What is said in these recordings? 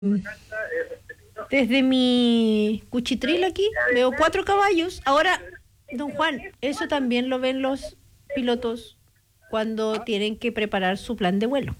Desde mi cuchitril aquí veo 4 caballos. Ahora, don Juan, eso también lo ven los pilotos cuando tienen que preparar su plan de vuelo.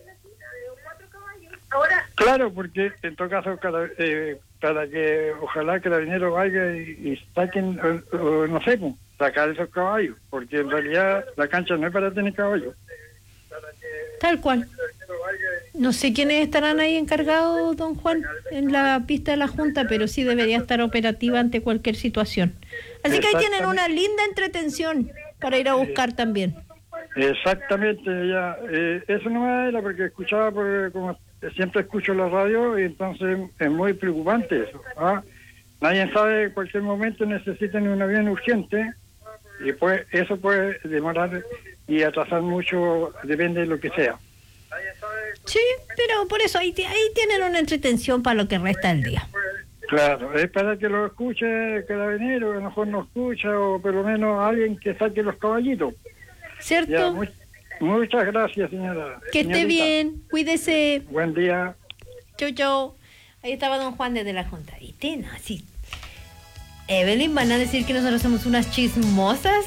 Claro, porque en todo caso, para que ojalá Carabineros vaya y saquen, o no sé, pues, sacar esos caballos, porque en realidad la cancha no es para tener caballos. Tal cual. No sé quiénes estarán ahí encargados, don Juan, en la pista de la Junta, pero sí debería estar operativa ante cualquier situación. Así que ahí tienen una linda entretención para ir a buscar también. Exactamente, ya. Eso no era porque escuchaba, como siempre escucho la radio, y entonces es muy preocupante eso. ¿Ah? Nadie sabe, en cualquier momento necesitan un avión urgente, y pues eso puede demorar y atrasar mucho, depende de lo que sea. Sí, pero por eso ahí tienen una entretención para lo que resta del día. Claro, es para que lo escuche Carabinero, que a lo mejor no escucha, o por lo menos alguien que saque los caballitos. ¿Cierto? Ya, muchas gracias, señora. Que esté bien, cuídese. Buen día. Chau, chau. Ahí estaba don Juan desde la Junta. Y tena, así. Evelyn, ¿van a decir que nosotros somos unas chismosas?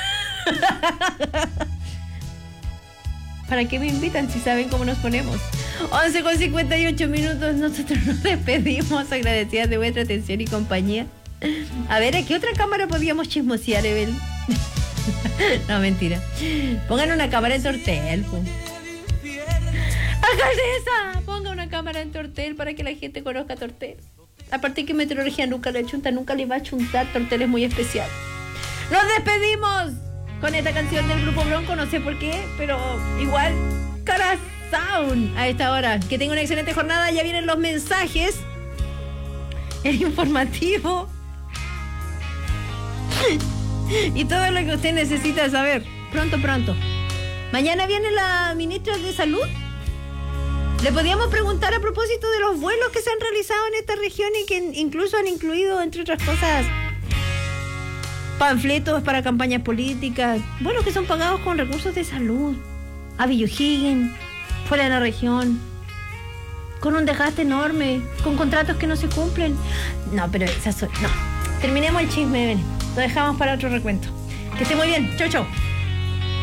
¿Para qué me invitan si saben cómo nos ponemos? 11:58. Nosotros nos despedimos agradecidas de vuestra atención y compañía. A ver, ¿a qué otra cámara podíamos chismosear, Evelyn? No, mentira. Pongan una cámara en Tortel. ¡Alcaldesa! Ponga una cámara en Tortel para que la gente conozca Tortel. Aparte que Meteorología nunca le chunta, nunca le va a chuntar. Tortel es muy especial. ¡Nos despedimos! Con esta canción del Grupo Bronco, no sé por qué, pero igual, Cara Sound a esta hora. Que tenga una excelente jornada, ya vienen los mensajes. El informativo. Y todo lo que usted necesita saber. Pronto. Mañana viene la ministra de Salud. Le podíamos preguntar a propósito de los vuelos que se han realizado en esta región y que incluso han incluido, entre otras cosas, panfletos para campañas políticas, vuelos que son pagados con recursos de salud, a O'Higgins, fuera de la región, con un desgaste enorme, con contratos que no se cumplen. No, pero no. Terminemos el chisme, ven. Lo dejamos para otro recuento. Que esté muy bien. Chau.